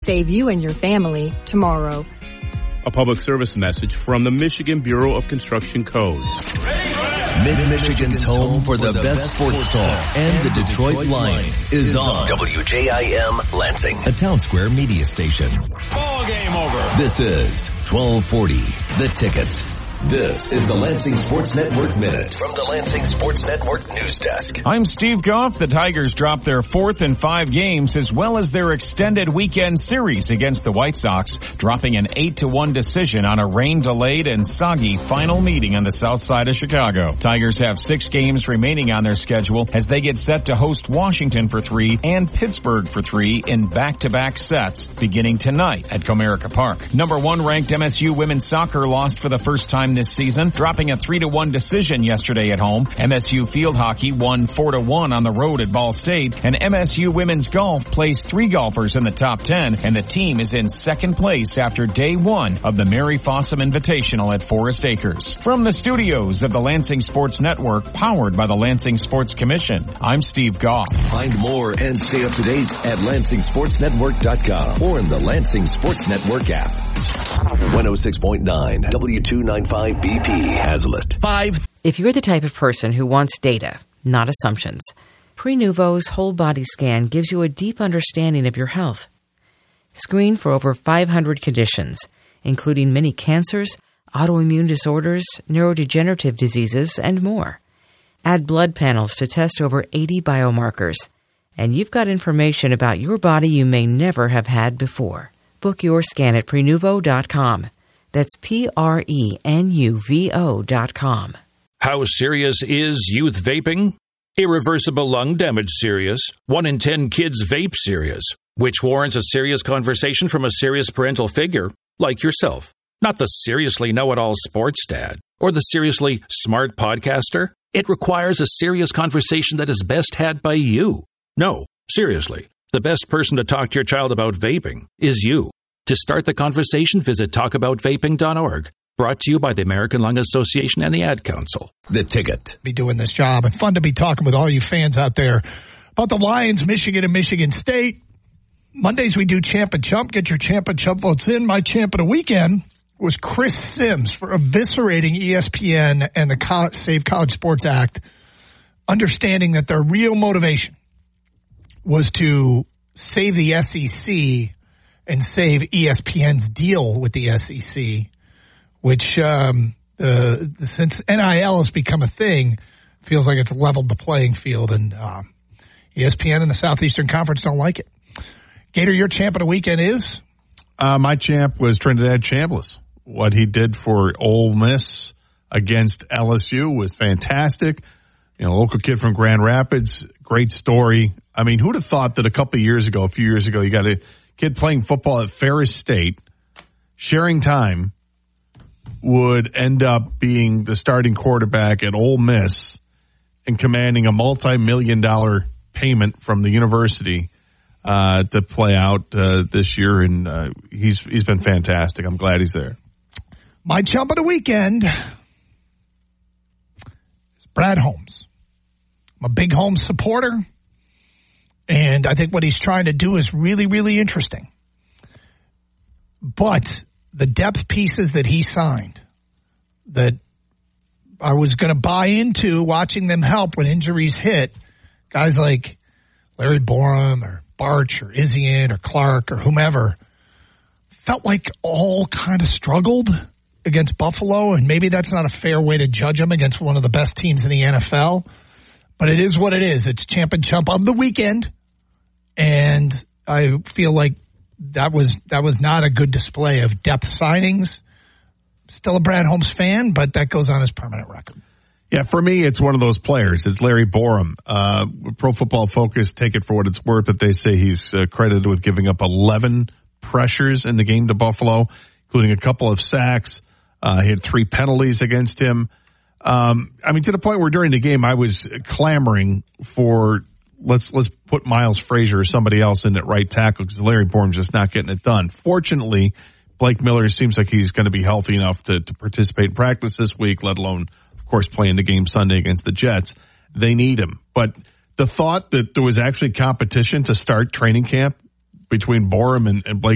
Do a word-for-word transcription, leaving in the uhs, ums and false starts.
save you and your family tomorrow. A public service message from the Michigan Bureau of Construction Code. Mid-Michigan's home for the best sports talk and the Detroit Lions is on W J I M Lansing, a Town Square media station. Ball game over. This is twelve forty, The Ticket. This is the Lansing Sports Network Minute from the Lansing Sports Network News Desk. I'm Steve Goff. The Tigers dropped their fourth in five games as well as their extended weekend series against the White Sox, dropping an eight to one decision on a rain-delayed and soggy final meeting on the south side of Chicago. Tigers have six games remaining on their schedule as they get set to host Washington for three and Pittsburgh for three in back-to-back sets beginning tonight at Comerica Park. Number one ranked M S U women's soccer lost for the first time this season, dropping a three to one decision yesterday at home. M S U field hockey won four to one on the road at Ball State, and M S U women's golf placed three golfers in the top ten, and the team is in second place after day one of the Mary Fossum Invitational at Forest Acres. From the studios of the Lansing Sports Network, powered by the Lansing Sports Commission, I'm Steve Goff. Find more and stay up to date at Lansing Sports Network dot com or in the Lansing Sports Network app. one oh six point nine W two ninety-five B P Hazlet. Five. If you're the type of person who wants data, not assumptions, Prenuvo's whole body scan gives you a deep understanding of your health. Screen for over five hundred conditions, including many cancers, autoimmune disorders, neurodegenerative diseases, and more. Add blood panels to test over eighty biomarkers, and you've got information about your body you may never have had before. Book your scan at Prenuvo dot com. That's P R E N U V O dot com. How serious is youth vaping? Irreversible lung damage serious. One in ten kids vape serious, which warrants a serious conversation from a serious parental figure like yourself. Not the seriously know-it-all sports dad or the seriously smart podcaster. It requires a serious conversation that is best had by you. No, seriously, the best person to talk to your child about vaping is you. To start the conversation, visit talk about vaping dot org. Brought to you by the American Lung Association and the Ad Council. The Ticket. Be doing this job, and fun to be talking with all you fans out there about the Lions, Michigan, and Michigan State. Mondays we do Champ and Chump. Get your Champ and Chump votes in. My Champ of the weekend was Chris Sims for eviscerating E S P N and the Co- Save College Sports Act, understanding that their real motivation was to save the S E C and save E S P N's deal with the S E C, which um, uh, since N I L has become a thing, feels like it's leveled the playing field, and uh, E S P N and the Southeastern Conference don't like it. Gator, your champ of the weekend is? Uh, my champ was Trinidad Chambliss. What he did for Ole Miss against L S U was fantastic. You know, local kid from Grand Rapids, great story. I mean, who'd have thought that a couple of years ago, a few years ago, you got a kid playing football at Ferris State, sharing time, would end up being the starting quarterback at Ole Miss and commanding a multi-million dollar payment from the university uh, to play out uh, this year. And uh, he's he's been fantastic. I'm glad he's there. My chump of the weekend is Brad Holmes. I'm a big Holmes supporter, and I think what he's trying to do is really, really interesting. But the depth pieces that he signed that I was going to buy into watching them help when injuries hit, guys like Larry Borum or Barch or Izzian or Clark or whomever, felt like all kind of struggled against Buffalo, and maybe that's not a fair way to judge them against one of the best teams in the N F L, but it is what it is. It's champ and chump of the weekend, and I feel like that was that was not a good display of depth signings. Still a Brad Holmes fan, but that goes on his permanent record. Yeah, for me, it's one of those players. It's Larry Borum. Uh, Pro Football Focus, take it for what it's worth, but they say he's uh, credited with giving up eleven pressures in the game to Buffalo, including a couple of sacks. Uh, he had three penalties against him. Um, I mean, to the point where during the game I was clamoring for let's let's put Miles Frazier or somebody else in at right tackle because Larry Borum's just not getting it done. Fortunately, Blake Miller seems like he's going to be healthy enough to, to participate in practice this week, let alone, of course, playing the game Sunday against the Jets. They need him. But the thought that there was actually competition to start training camp between Borum and, and Blake